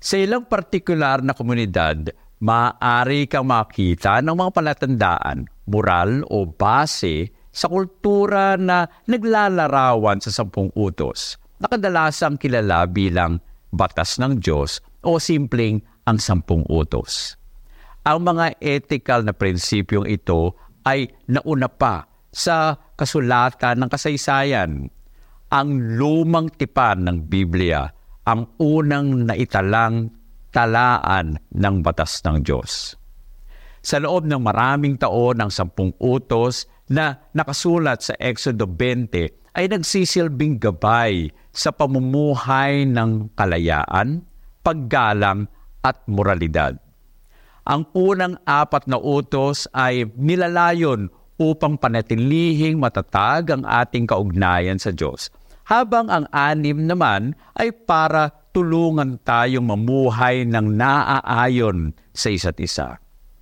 Sa ilang partikular na komunidad, maaari kang makita ng mga palatandaan, moral o base sa kultura na naglalarawan sa 10 utos, na kadalasang kilala bilang batas ng Diyos o simpleng ang 10 utos. Ang mga ethical na prinsipyong ito ay nauna pa sa kasulatan ng kasaysayan. Ang lumang tipan ng Biblia ang unang naitalang talaan ng batas ng Diyos. Sa loob ng maraming taon ng 10 utos na nakasulat sa Exodo 20 ay nagsisilbing gabay sa pamumuhay ng kalayaan, paggalang at moralidad. Ang unang 4 na utos ay nilalayon upang panatilihing matatag ang ating kaugnayan sa Diyos, habang ang 6 naman ay para tulungan tayong mamuhay ng naaayon sa isa't isa.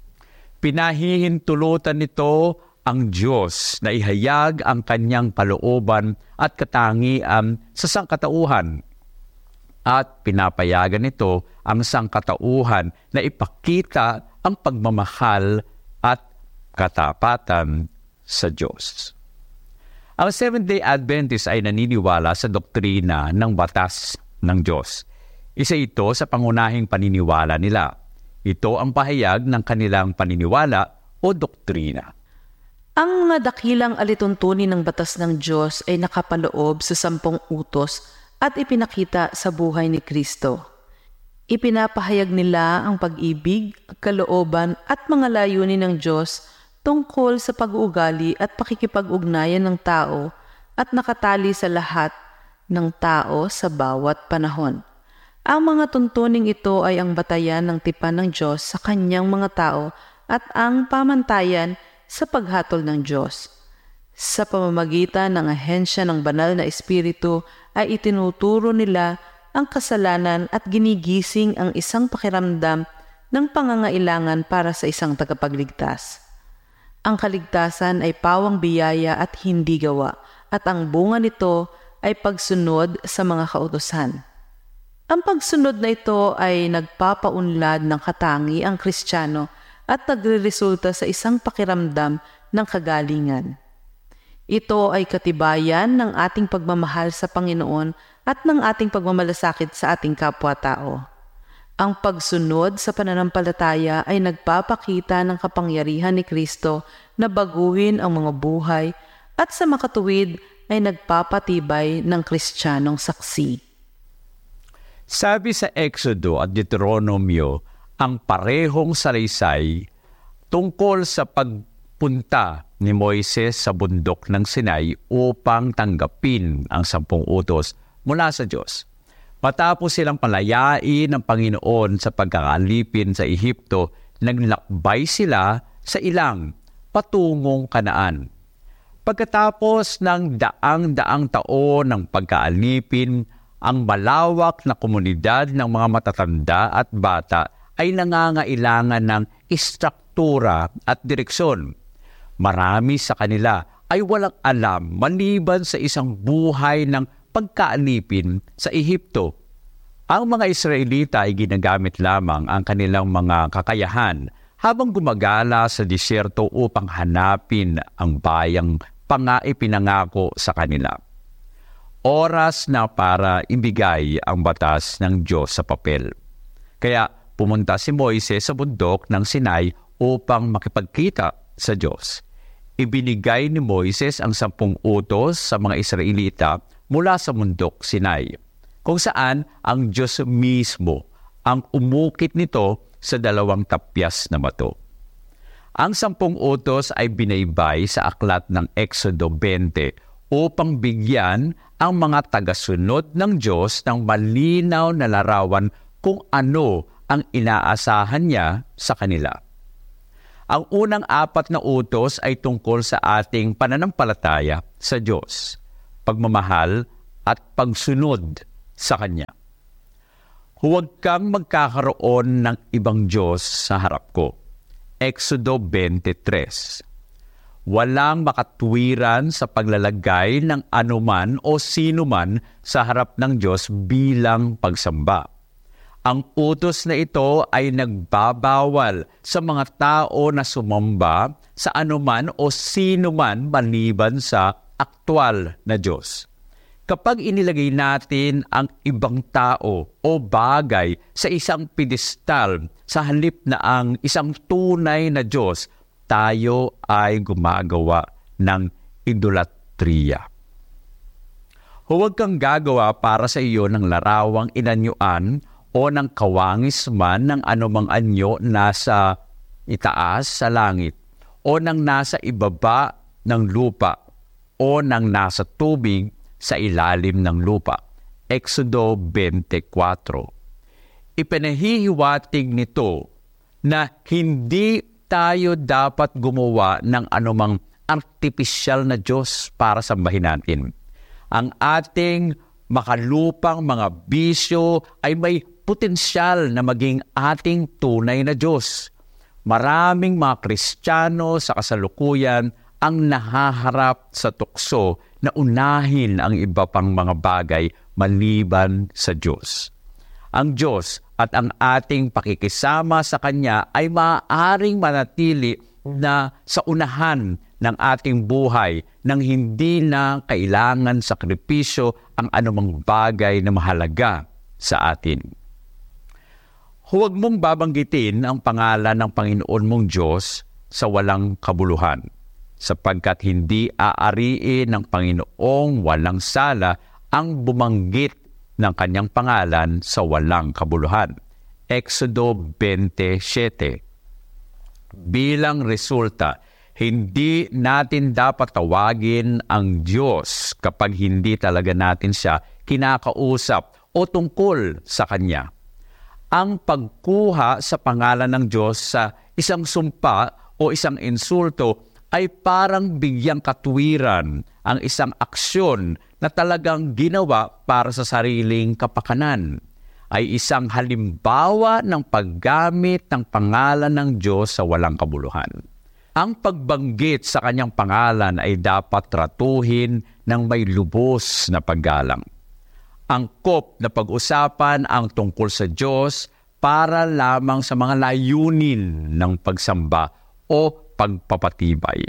Pinahihintulutan nito ang Diyos na ihayag ang kanyang kalooban at katangian sa sangkatauhan, at pinapayagan nito ang sangkatauhan na ipakita ang pagmamahal at katapatan sa Diyos. Ang Seventh-day Adventist ay naniniwala sa doktrina ng batas ng Diyos. Isa ito sa pangunahing paniniwala nila. Ito ang pahayag ng kanilang paniniwala o doktrina. Ang mga dakilang alituntunin ng batas ng Diyos ay nakapaloob sa 10 utos at ipinakita sa buhay ni Kristo. Ipinapahayag nila ang pag-ibig, kalooban at mga layunin ng Diyos tungkol sa pag-uugali at pakikipag-ugnayan ng tao at nakatali sa lahat ng tao sa bawat panahon. Ang mga tuntuning ito ay ang batayan ng tipan ng Diyos sa kanyang mga tao at ang pamantayan sa paghatol ng Diyos. Sa pamamagitan ng ahensya ng banal na Espiritu ay itinuturo nila ang kasalanan at ginigising ang isang pakiramdam ng pangangailangan para sa isang tagapagligtas. Ang kaligtasan ay pawang biyaya at hindi gawa, at ang bunga nito ay pagsunod sa mga kautusan. Ang pagsunod na ito ay nagpapaunlad ng katangiang Kristiyano at nagreresulta sa isang pakiramdam ng kagalingan. Ito ay katibayan ng ating pagmamahal sa Panginoon at ng ating pagmamalasakit sa ating kapwa-tao. Ang pagsunod sa pananampalataya ay nagpapakita ng kapangyarihan ni Kristo na baguhin ang mga buhay at sa makatuwid ay nagpapatibay ng Kristiyanong saksi. Sabi sa Exodo at Deuteronomio ang parehong salaysay tungkol sa pagpunta ni Moises sa bundok ng Sinai upang tanggapin ang 10 utos mula sa Diyos. Matapos silang palayain ng Panginoon sa pagkakalipin sa Ehipto, naglakbay sila sa ilang patungong Kanaan. Pagkatapos ng daang-daang taon ng pagkaalipin, ang malawak na komunidad ng mga matatanda at bata ay nangangailangan ng istruktura at direksyon. Marami sa kanila ay walang alam maliban sa isang buhay ng pagkaalipin sa Ehipto. Ang mga Israelita ay ginagamit lamang ang kanilang mga kakayahan habang gumagala sa disyerto upang hanapin ang bayang ipinangako sa kanila. Oras na para ibigay ang batas ng Diyos sa papel. Kaya pumunta si Moises sa bundok ng Sinai upang makipagkita sa Diyos. Ibinigay ni Moises ang 10 utos sa mga Israelita mula sa bundok Sinai, kung saan ang Diyos mismo ang umukit nito sa 2 tapyas na bato. Ang 10 utos ay binaybay sa aklat ng Exodo 20 upang bigyan ang mga tagasunod ng Diyos ng malinaw na larawan kung ano ang inaasahan niya sa kanila. Ang unang 4 na utos ay tungkol sa ating pananampalataya sa Diyos, pagmamahal at pagsunod sa Kanya. Huwag kang magkakaroon ng ibang Diyos sa harap ko. Exodo 23. Walang makatwiran sa paglalagay ng anuman o sinuman sa harap ng Diyos bilang pagsamba. Ang utos na ito ay nagbabawal sa mga tao na sumamba sa anuman o sino man maliban sa aktwal na Diyos. Kapag inilagay natin ang ibang tao o bagay sa isang pedestal sa halip na ang isang tunay na Diyos, tayo ay gumagawa ng idolatriya. Huwag kang gagawa para sa iyo ng larawang inanyuan o ng kawangis man ng anumang anyo nasa itaas sa langit o ng nasa ibaba ng lupa o ng nasa tubig sa ilalim ng lupa. Exodo 24. Ipinahihiwatig nito na hindi tayo dapat gumawa ng anumang artipisyal na Diyos para sambahin natin. Ang ating makalupang mga bisyo ay may potensyal na maging ating tunay na Diyos. Maraming mga Kristiyano sa kasalukuyan ang nahaharap sa tukso na unahin ang iba pang mga bagay maliban sa Diyos. Ang Diyos at ang ating pakikisama sa Kanya ay maaaring manatili na sa unahan ng ating buhay nang hindi na kailangan sakripisyo ang anumang bagay na mahalaga sa atin. Huwag mong babanggitin ang pangalan ng Panginoon mong Diyos sa walang kabuluhan, sapagkat hindi aariin ng Panginoong walang sala ang bumanggit ng kanyang pangalan sa walang kabuluhan. Exodo 27. Bilang resulta, hindi natin dapat tawagin ang Diyos kapag hindi talaga natin siya kinakausap o tungkol sa Kanya. Ang pagkuha sa pangalan ng Diyos sa isang sumpa o isang insulto ay parang bigyang katwiran ang isang aksyon na talagang ginawa para sa sariling kapakanan. Ay isang halimbawa ng paggamit ng pangalan ng Diyos sa walang kabuluhan. Ang pagbanggit sa kanyang pangalan ay dapat tratuhin ng may lubos na paggalang. Angkop na pag-usapan ang tungkol sa Diyos para lamang sa mga layunin ng pagsamba o pagpapatibay.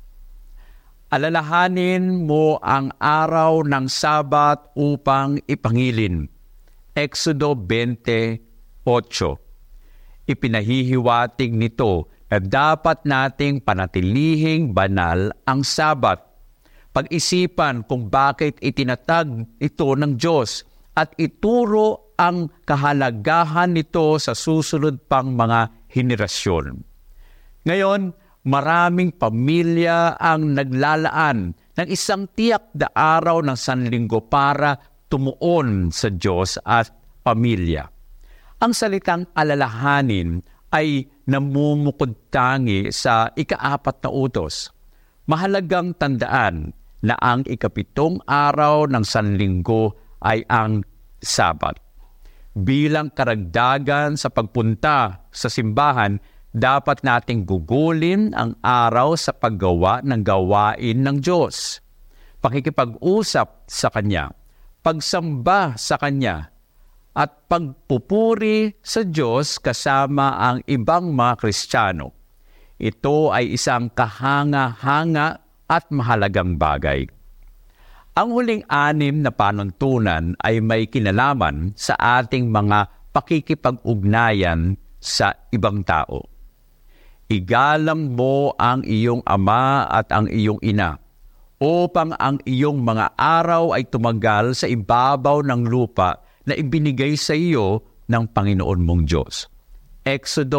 Alalahanin mo ang araw ng Sabat upang ipangilin. Exodo 28. Ipinahihiwatig nito na dapat nating panatilihing banal ang Sabat. Pag-isipan kung bakit itinatag ito ng Diyos at ituro ang kahalagahan nito sa susunod pang mga henerasyon. Ngayon, maraming pamilya ang naglalaan ng isang tiyak na araw ng Sanlinggo para tumuon sa Diyos at pamilya. Ang salitang alalahanin ay namumukod-tangi sa ika-4 na utos. Mahalagang tandaan na ang ika-7 araw ng Sanlinggo ay ang Sabat. Bilang karagdagan sa pagpunta sa simbahan, dapat nating gugulin ang araw sa paggawa ng gawain ng Diyos. Pakikipag-usap sa Kanya, pagsamba sa Kanya, at pagpupuri sa Diyos kasama ang ibang mga Kristiyano. Ito ay isang kahanga-hanga at mahalagang bagay. Ang huling 6 na panuntunan ay may kinalaman sa ating mga pakikipag-ugnayan sa ibang tao. Igalang mo ang iyong ama at ang iyong ina, upang ang iyong mga araw ay tumagal sa ibabaw ng lupa na ibinigay sa iyo ng Panginoon mong Diyos. Exodo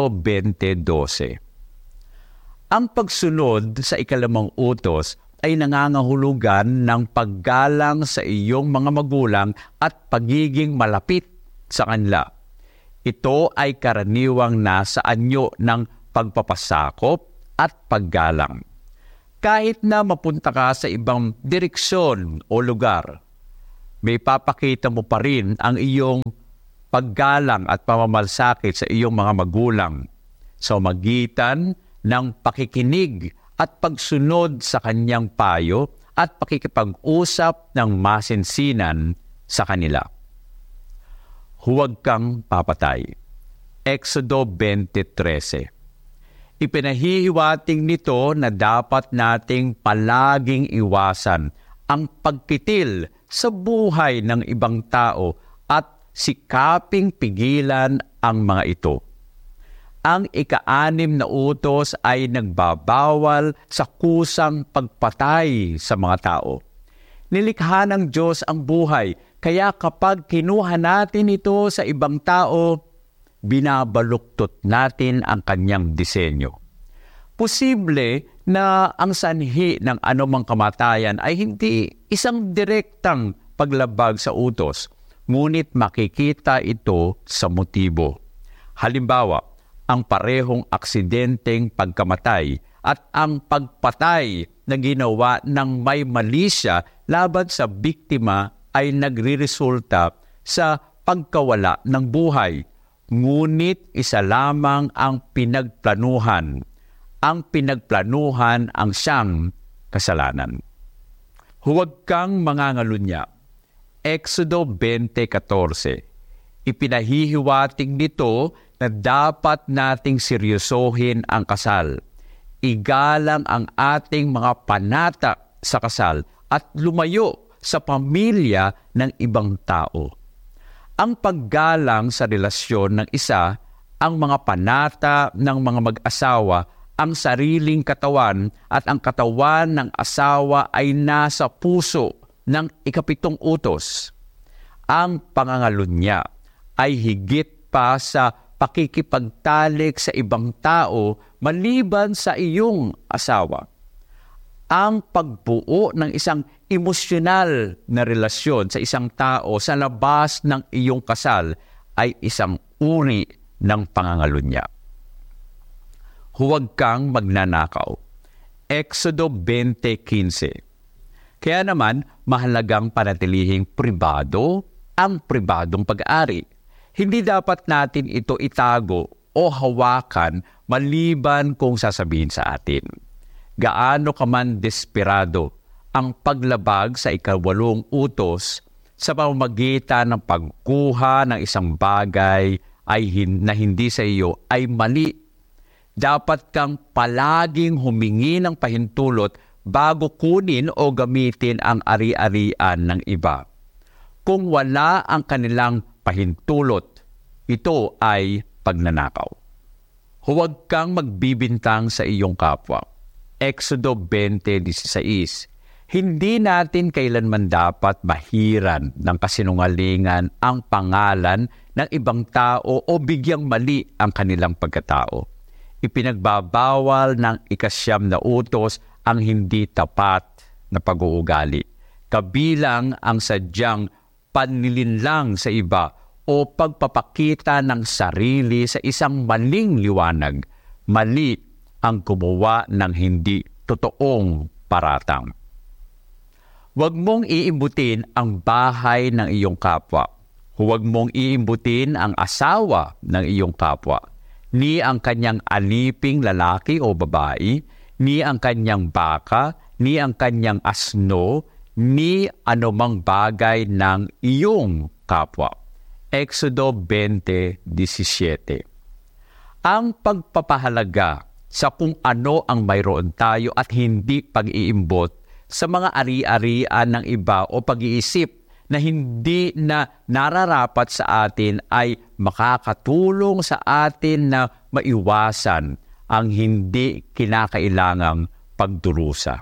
20:12. Ang pagsunod sa 2 utos ay nangangahulugan ng paggalang sa iyong mga magulang at pagiging malapit sa kanila. Ito ay karaniwang nasa anyo ng pagpapasakop at paggalang. Kahit na mapunta ka sa ibang direksyon o lugar, may papakita mo pa rin ang iyong paggalang at pamamalsakit sa iyong mga magulang sa magitan ng pakikinig at pagsunod sa kanyang payo at pakikipag-usap ng masinsinan sa kanila. huwag kang papatay. Exodo 20:13. Ipinahihiwating nito na dapat nating palaging iwasan ang pagkitil sa buhay ng ibang tao at sikaping pigilan ang mga ito. Ang ika-6 na utos ay nagbabawal sa kusang pagpatay sa mga tao. Nilikha ng Diyos ang buhay, kaya kapag kinuha natin ito sa ibang tao, binabaluktot natin ang kanyang disenyo. Posible na ang sanhi ng anumang kamatayan ay hindi isang direktang paglabag sa utos, ngunit makikita ito sa motibo. Halimbawa, ang parehong aksidenteng pagkamatay at ang pagpatay na ginawa ng may malisya laban sa biktima ay nagriresulta sa pagkawala ng buhay. Ngunit isa lamang ang pinagplanuhan. Ang pinagplanuhan ang siyang kasalanan. Huwag kang mangangalunya. Exodo 20:14. Ipinahihiwatig nito na dapat nating seryosohin ang kasal. Igalang ang ating mga panata sa kasal at lumayo sa pamilya ng ibang tao. Ang paggalang sa relasyon ng isa, ang mga panata ng mga mag-asawa, ang sariling katawan at ang katawan ng asawa ay nasa puso ng 7 utos. Ang pangangalunya ay higit pa sa pakikipagtalik sa ibang tao maliban sa iyong asawa. Ang pagbuo ng isang emosyonal na relasyon sa isang tao sa labas ng iyong kasal ay isang uri ng pangangalunya. Huwag kang magnanakaw. Exodo 20:15. Kaya naman, mahalagang panatilihing pribado ang pribadong pag-aari. Hindi dapat natin ito itago o hawakan maliban kung sasabihin sa atin. Gaano ka man desperado, ang paglabag sa 8 utos sa pamamagitan ng pagkuha ng isang bagay na hindi sa iyo ay mali. Dapat kang palaging humingi ng pahintulot bago kunin o gamitin ang ari-arian ng iba. Kung wala ang kanilang pahintulot, ito ay pagnanakaw. Huwag kang magbibintang sa iyong kapwa. Exodo 20:16. Hindi natin kailanman dapat mahiran ng kasinungalingan ang pangalan ng ibang tao o bigyang mali ang kanilang pagkatao. Ipinagbabawal ng 9 na utos ang hindi tapat na pag-uugali, kabilang ang sadyang panlilinlang sa iba o pagpapakita ng sarili sa isang maling liwanag. Mali ang gumawa ng hindi totoong paratang. Huwag mong iimbutin ang bahay ng iyong kapwa. Huwag mong iimbutin ang asawa ng iyong kapwa, ni ang kanyang aliping lalaki o babae, ni ang kanyang baka, ni ang kanyang asno, ni anumang bagay ng iyong kapwa. Exodo 20:17. Ang pagpapahalaga sa kung ano ang mayroon tayo at hindi pag-iimbot sa mga ari-arian ng iba o pag-iisip na hindi na nararapat sa atin ay makakatulong sa atin na maiwasan ang hindi kinakailangang pagdurusa.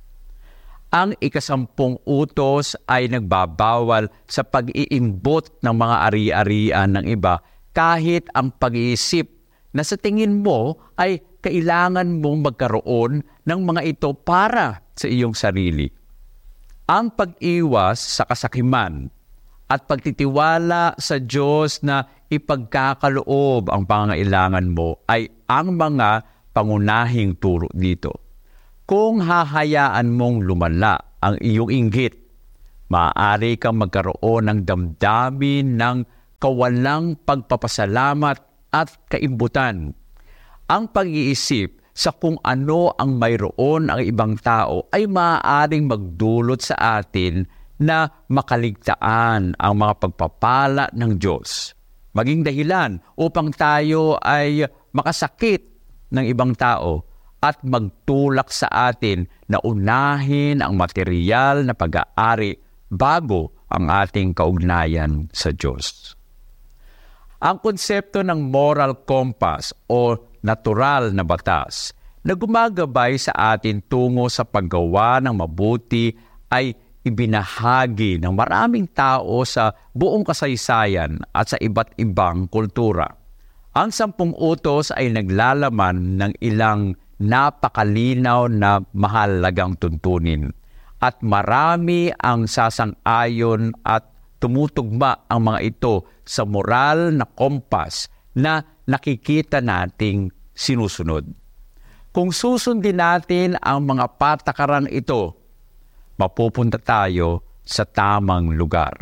Ang 10 utos ay nagbabawal sa pag-iimbot ng mga ari-arian ng iba kahit ang pag-iisip na sa tingin mo ay kailangan mong magkaroon ng mga ito para sa iyong sarili. Ang pag-iwas sa kasakiman at pagtitiwala sa Diyos na ipagkakaloob ang pangangailangan mo ay ang mga pangunahing turo dito. Kung hahayaan mong lumala ang iyong inggit, maaari kang magkaroon ng damdamin ng kawalang pagpapasalamat at kaimbutan. Ang pag-iisip sa kung ano ang mayroon ang ibang tao ay maaaring magdulot sa atin na makaligtaan ang mga pagpapala ng Diyos. Maging dahilan upang tayo ay makasakit ng ibang tao at magtulak sa atin na unahin ang material na pag-aari bago ang ating kaugnayan sa Diyos. Ang konsepto ng moral compass o natural na batas na gumagabay sa atin tungo sa paggawa ng mabuti ay ibinahagi ng maraming tao sa buong kasaysayan at sa iba't ibang kultura. Ang 10 utos ay naglalaman ng ilang napakalinaw na mahalagang tuntunin at marami ang sasang-ayon at tumutugma ang mga ito sa moral na kompas na nakikita nating sinusunod. Kung susundin natin ang mga patakarang ito, mapupunta tayo sa tamang lugar.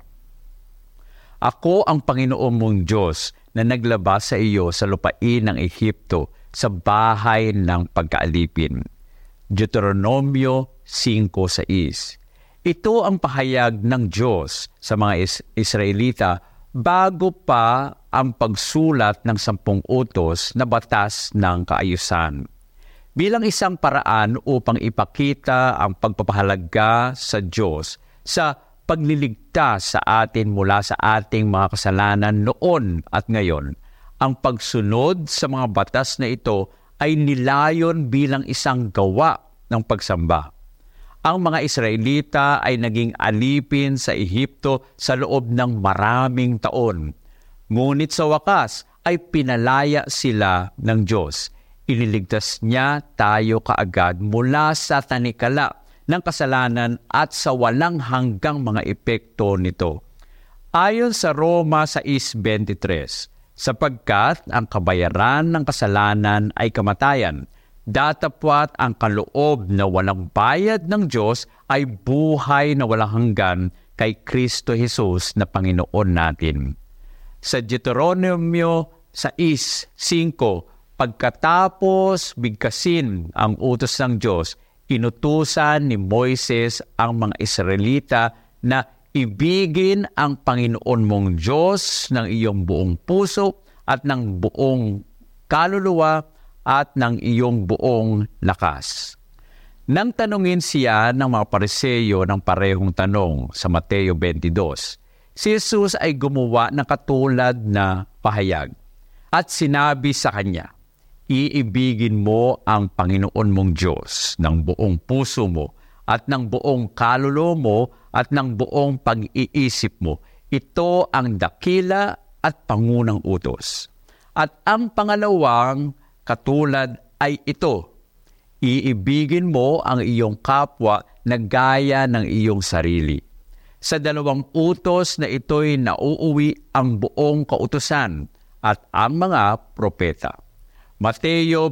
Ako ang Panginoon mong Diyos na naglabas sa iyo sa lupain ng Ehipto sa bahay ng pagkaalipin. Deuteronomio 5:6. Ito ang pahayag ng Diyos sa mga Israelita bago pa ang pagsulat ng 10 utos na batas ng kaayusan. Bilang isang paraan upang ipakita ang pagpapahalaga sa Diyos sa pagliligtas sa atin mula sa ating mga kasalanan noon at ngayon, ang pagsunod sa mga batas na ito ay nilayon bilang isang gawa ng pagsamba. Ang mga Israelita ay naging alipin sa Ehipto sa loob ng maraming taon. Ngunit sa wakas ay pinalaya sila ng Diyos. Iniligtas niya tayo kaagad mula sa tanikala ng kasalanan at sa walang hanggang mga epekto nito. Ayon sa Roma 6:23, sapagkat ang kabayaran ng kasalanan ay kamatayan, datapwat ang kaloob na walang bayad ng Diyos ay buhay na walang hanggan kay Kristo Jesus na Panginoon natin. Sa Deuteronomio 6:5, pagkatapos bigkasin ang utos ng Diyos, inutusan ni Moises ang mga Israelita na ibigin ang Panginoon mong Diyos ng iyong buong puso at ng buong kaluluwa at ng iyong buong lakas. Nang tanungin siya ng mga Pariseyo ng parehong tanong sa Mateo 22, si Jesus ay gumawa ng katulad na pahayag at sinabi sa kanya, iibigin mo ang Panginoon mong Diyos ng buong puso mo at ng buong kaluluwa mo at ng buong pag-iisip mo. Ito ang dakila at pangunang utos. At ang pangalawang katulad ay ito, iibigin mo ang iyong kapwa na gaya ng iyong sarili. Sa 2 utos na ito'y nauuwi ang buong kautusan at ang mga propeta. Mateo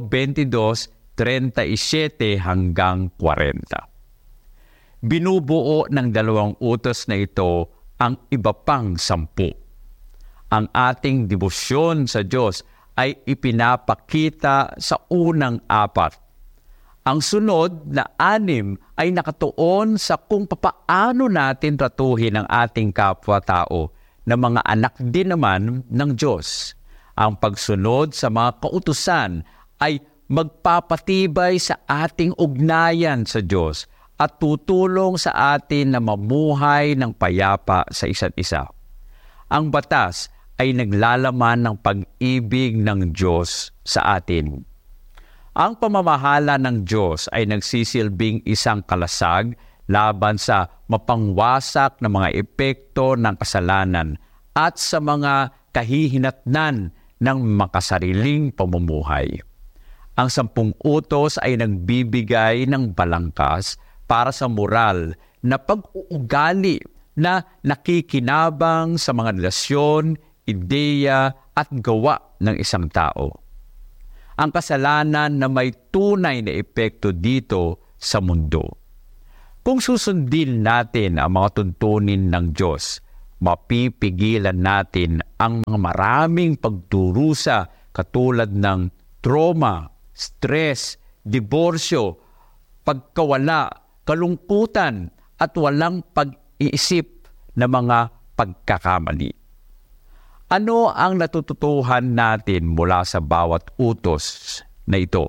22:37 hanggang 40. Binubuo ng 2 utos na ito ang iba pang 10. Ang ating debosyon sa Diyos ay ipinapakita sa unang 4. Ang sunod na 6 ay nakatuon sa kung papaano natin tratuhin ang ating kapwa-tao na mga anak din naman ng Diyos. Ang pagsunod sa mga kautusan ay magpapatibay sa ating ugnayan sa Diyos at tutulong sa atin na mamuhay ng payapa sa isa't isa. Ang batas ay naglalaman ng pag-ibig ng Diyos sa atin. Ang pamamahala ng Diyos ay nagsisilbing isang kalasag laban sa mapangwasak na mga epekto ng kasalanan at sa mga kahihinatnan ng makasariling pamumuhay. Ang 10 utos ay nagbibigay ng balangkas para sa moral na pag-uugali na nakikinabang sa mga relasyon, ideya at gawa ng isang tao. Ang kasalanan na may tunay na epekto dito sa mundo. Kung susundin natin ang mga tuntunin ng Diyos, mapipigilan natin ang mga maraming pagdurusa katulad ng trauma, stress, diborsyo, pagkawala, kalungkutan at walang pag-iisip ng mga pagkakamali. Ano ang natututuhan natin mula sa bawat utos na ito?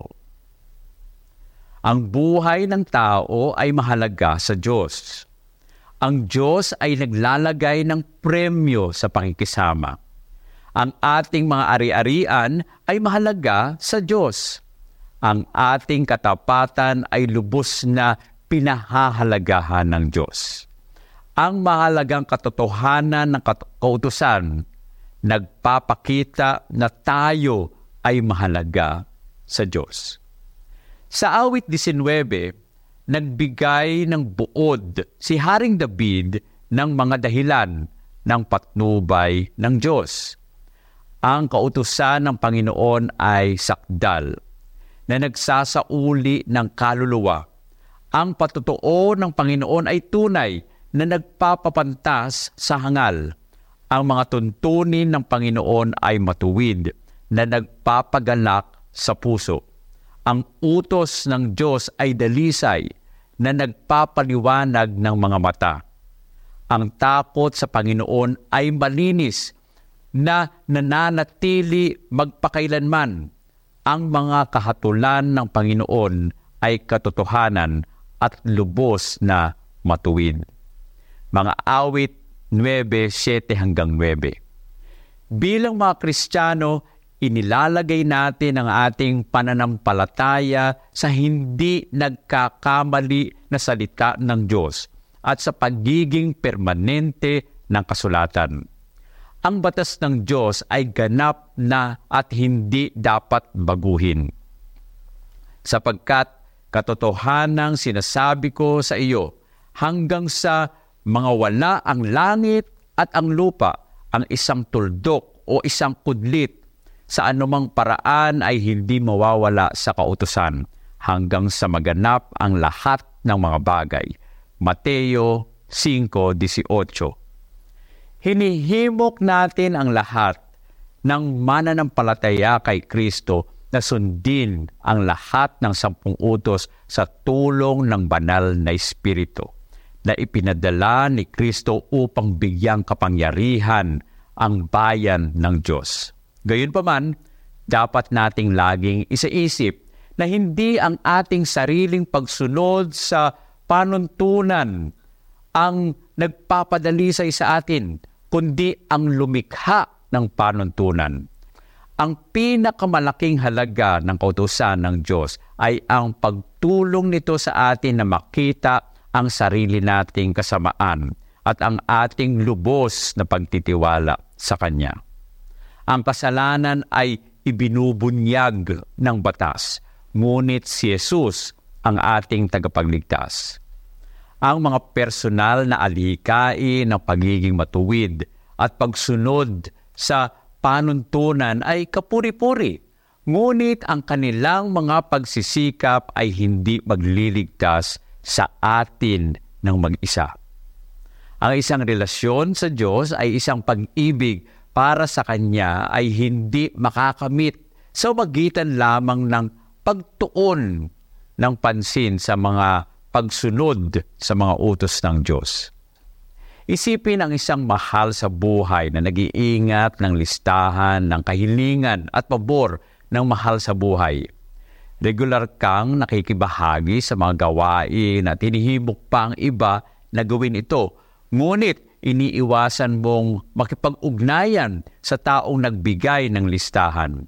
Ang buhay ng tao ay mahalaga sa Diyos. Ang Diyos ay naglalagay ng premyo sa pakikisama. Ang ating mga ari-arian ay mahalaga sa Diyos. Ang ating katapatan ay lubos na pinahahalagahan ng Diyos. Ang mahalagang katotohanan ng kautusan nagpapakita na tayo ay mahalaga sa Diyos. Sa awit 19, nagbigay ng buod si Haring David ng mga dahilan ng patnubay ng Diyos. Ang kautusan ng Panginoon ay sakdal na nagsasauli ng kaluluwa. Ang patotoo ng Panginoon ay tunay na nagpapapantas sa hangal. Ang mga tuntunin ng Panginoon ay matuwid na nagpapagalak sa puso. Ang utos ng Diyos ay dalisay na nagpapaliwanag ng mga mata. Ang takot sa Panginoon ay malinis na nananatili magpakailanman. Ang mga kahatulan ng Panginoon ay katotohanan at lubos na matuwid. Mga awit 9:7-9. Bilang mga Kristiyano, inilalagay natin ang ating pananampalataya sa hindi nagkakamali na salita ng Diyos at sa pagiging permanente ng kasulatan. Ang batas ng Diyos ay ganap na at hindi dapat baguhin. Sapagkat katotohanang sinasabi ko sa iyo, hanggang sa mga wala ang langit at ang lupa, ang isang tuldok o isang kudlit, sa anumang paraan ay hindi mawawala sa kautusan, hanggang sa maganap ang lahat ng mga bagay. Mateo 5:18. Hinihimok natin ang lahat ng mananampalataya kay Kristo na sundin ang lahat ng 10 utos sa tulong ng banal na Espiritu na ipinadala ni Kristo upang bigyang kapangyarihan ang bayan ng Diyos. Gayunpaman, dapat nating laging isaisip na hindi ang ating sariling pagsunod sa panuntunan ang nagpapadalisay sa atin, kundi ang lumikha ng panuntunan. Ang pinakamalaking halaga ng kautusan ng Diyos ay ang pagtulong nito sa atin na makita ang sarili nating kasamaan at ang ating lubos na pagtitiwala sa Kanya. Ang kasalanan ay ibinubunyag ng batas, ngunit si Jesus ang ating tagapagligtas. Ang mga personal na alikain ng pagiging matuwid at pagsunod sa panuntunan ay kapuri-puri, ngunit ang kanilang mga pagsisikap ay hindi magliligtas sa atin ng mag-isa. Ang isang relasyon sa Diyos ay isang pag-ibig para sa Kanya ay hindi makakamit sa magitan lamang ng pagtuon ng pansin sa mga pagsunod sa mga utos ng Diyos. Isipin ang isang mahal sa buhay na nag-iingat ng listahan ng kahilingan at pabor ng mahal sa buhay. Regular kang nakikibahagi sa mga gawain at hinihimok pa ang iba na gawin ito. Ngunit iniiwasan mong makipag-ugnayan sa taong nagbigay ng listahan.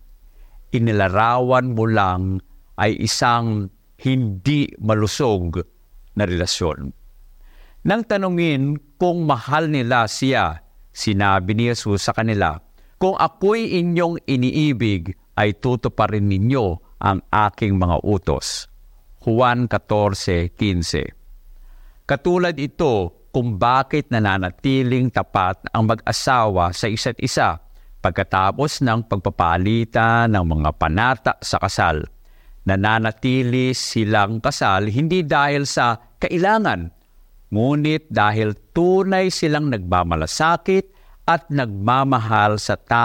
Inilarawan mo lang ay isang hindi malusog na relasyon. Nang tanungin kung mahal nila siya, sinabi ni Jesus sa kanila, "Kung ako'y inyong iniibig, ay tutuparin ninyo ang aking mga utos." Juan 14:15. Katulad ito kung bakit nananatiling tapat ang mag-asawa sa isa't isa pagkatapos ng pagpapalitan ng mga panata sa kasal. Nananatili silang kasal hindi dahil sa kailangan, ngunit dahil tunay silang nagmamalasakit at nagmamahal sa tao